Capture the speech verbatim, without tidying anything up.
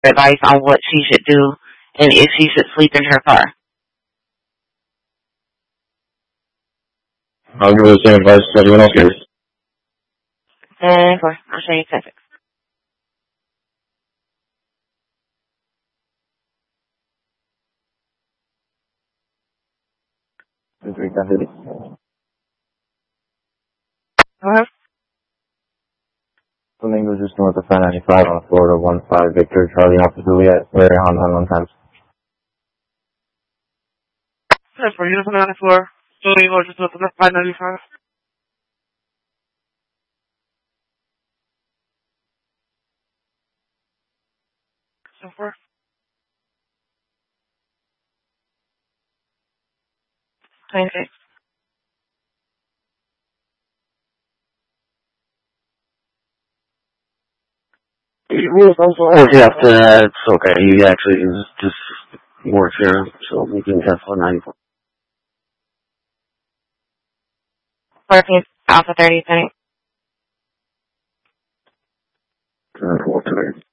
advice on what she should do and if she should sleep in her car. I'll give her the same advice everyone else gives. And of course, I'll show you physics. Uh-huh. Something was just north of five ninety-five on Florida one five Victor Charlie Alpha Juliet, where on on one times. That's for you to put on the floor. So you go just with the five ninety-five. So far. twenty-six. Yeah, uh, it's okay. He actually is just works here, so we can test for ninety-four. fourteen. Alpha thirty, twenty. Uh,